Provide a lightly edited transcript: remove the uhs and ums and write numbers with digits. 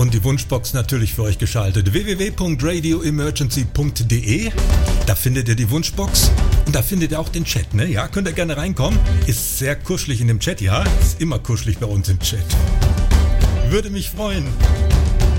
Und die Wunschbox natürlich für euch geschaltet. www.radioemergency.de. Da findet ihr die Wunschbox. Und da findet ihr auch den Chat, ne? Ja, könnt ihr gerne reinkommen. Ist sehr kuschelig in dem Chat, ja? Ist immer kuschelig bei uns im Chat. Würde mich freuen.